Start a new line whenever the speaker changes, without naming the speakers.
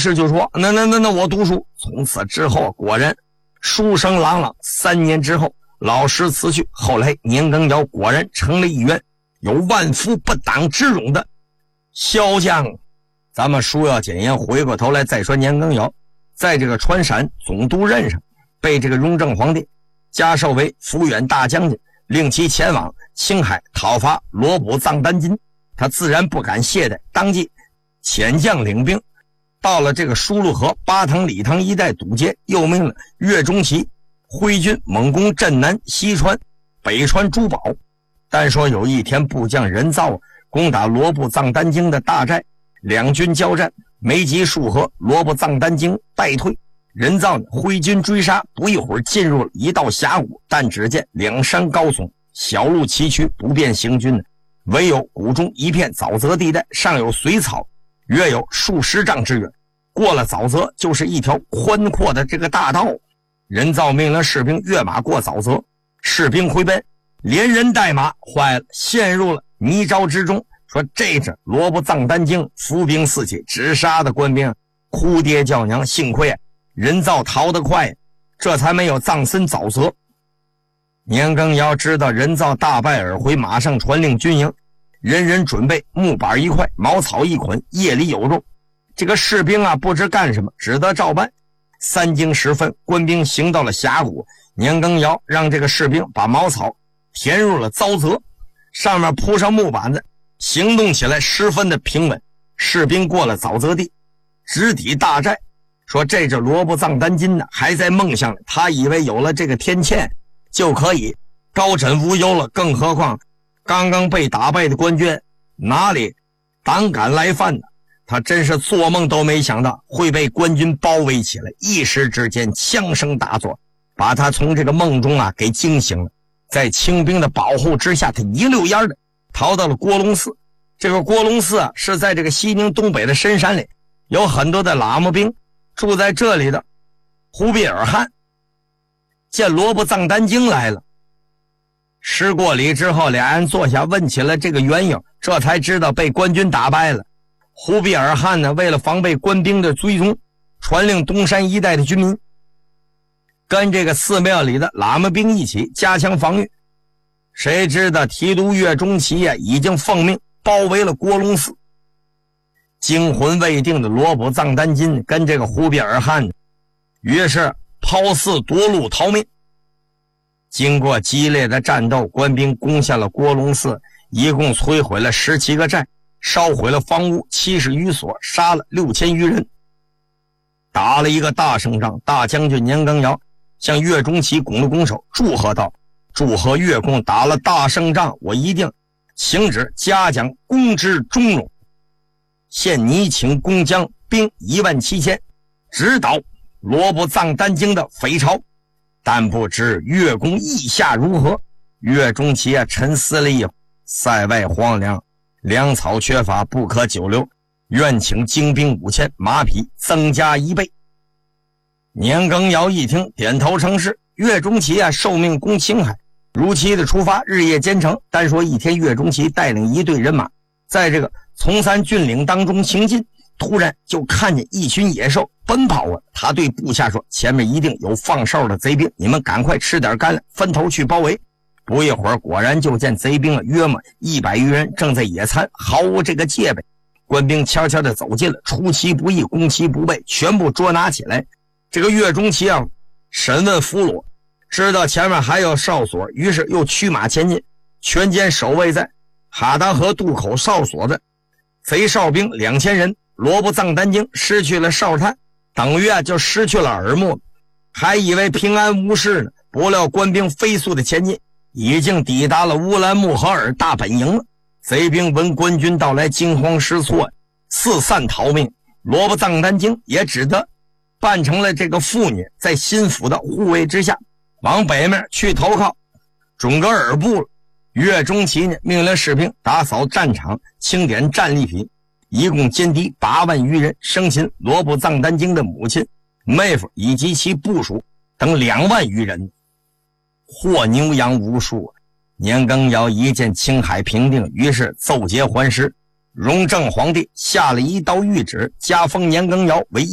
是就说那我读书。从此之后果然书声朗朗，3年之后老师辞去，后来年羹尧果然成了一员有万夫不挡之勇的骁将。咱们书要简言，回过头来再说年羹尧在这个川陕总督任上被这个雍正皇帝加授为抚远大将军，令其前往青海讨伐罗卜藏丹津。他自然不敢懈怠，当即遣将领兵到了这个疏路河、巴塘、理塘一带堵截，又命了岳钟琪挥军猛攻镇南、西川、北川、珠宝。但说有一天部将任造攻打罗卜藏丹京的大寨，两军交战，没及数合，罗卜藏丹京败退。任造挥军追杀，不一会儿进入了一道峡谷，但只见两山高耸，小路崎岖，不便行军，唯有谷中一片沼泽地带，上有水草，约有数十丈之远。过了沼泽就是一条宽阔的这个大道。任造命令士兵跃马过沼泽，士兵回奔，连人带马坏了，陷入了泥沼之中。说这是罗卜藏丹京伏兵四起，直杀的官兵哭爹叫娘，幸亏任造逃得快，这才没有葬身沼泽。年羹尧知道任造大败而回，马上传令军营，人人准备木板一块，茅草一捆，夜里有肉。这个士兵不知干什么，只得照办。3更时分，官兵行到了峡谷，年羹尧让这个士兵把茅草填入了沼泽，上面铺上木板子，行动起来十分的平稳。士兵过了沼泽地，直抵大寨。说这只罗卜藏丹津还在梦想，他以为有了这个天堑就可以高枕无忧了，更何况刚刚被打败的官军哪里胆敢来犯呢？他真是做梦都没想到会被官军包围起来，一时之间枪声大作，把他从这个梦中给惊醒了。在清兵的保护之下，他一溜烟的逃到了郭龙寺。这个郭龙寺是在这个西宁东北的深山里，有很多的喇嘛兵住在这里的。忽必尔汗见罗卜藏丹京来了，施过礼之后，俩人坐下问起了这个缘由，这才知道被官军打败了。忽必尔汗为了防备官兵的追踪，传令东山一带的军民跟这个寺庙里的喇嘛兵一起加强防御。谁知道提督岳钟琪已经奉命包围了郭龙寺。惊魂未定的罗卜藏丹津跟这个忽必尔汗于是抛寺夺路逃命。经过激烈的战斗，官兵攻下了郭龙寺，一共摧毁了17个寨，烧毁了房屋70余所，杀了6000余人，打了一个大胜仗。大将军年羹尧向岳钟琪拱了拱手，祝贺道：祝贺岳公打了大胜仗，我一定请旨嘉奖公之忠勇。现拟请工将兵17000，直捣罗卜藏丹京的匪巢，但不知岳公意下如何？岳钟琪沉思了一会，塞外荒凉，粮草缺乏，不可久留，愿请精兵5000，马匹增加1倍。年羹尧一听，点头称是。岳钟琪受命攻青海，如期的出发，日夜兼程。单说一天，岳钟琪带领一队人马在这个从三峻岭当中行进，突然就看见一群野兽奔跑啊！他对部下说：前面一定有放哨的贼兵，你们赶快吃点干粮，分头去包围。不一会儿，果然就见贼兵约莫100余人正在野餐，毫无这个戒备。官兵悄悄地走近了，出其不意，攻其不备，全部捉拿起来。这个岳钟琪审问俘虏，知道前面还有哨所，于是又驱马前进，全歼守卫在哈达河渡口哨所的贼哨兵2000人。罗卜藏丹京失去了哨探，等于就失去了耳目，还以为平安无事呢。不料官兵飞速的前进，已经抵达了乌兰木合尔大本营了。贼兵闻官军到来，惊慌失措，四散逃命。罗卜藏丹京也只得扮成了这个妇女，在心腹的护卫之下往北面去投靠准噶尔部了。岳钟琪命令士兵打扫战场，清点战利品，一共歼敌8万余人，生擒罗卜藏丹京的母亲、妹夫以及其部属等2万余人，获牛羊无数。年羹尧一见青海平定，于是奏节还师。雍正皇帝下了一道谕旨，加封年羹尧为